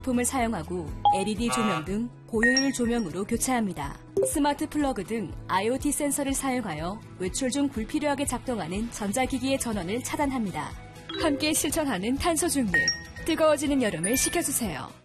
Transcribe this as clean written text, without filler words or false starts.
제품을 사용하고 LED 조명 등 고효율 조명으로 교체합니다. 스마트 플러그 등 IoT 센서를 사용하여 외출 중 불필요하게 작동하는 전자기기의 전원을 차단합니다. 함께 실천하는 탄소 중립. 뜨거워지는 여름을 식혀주세요.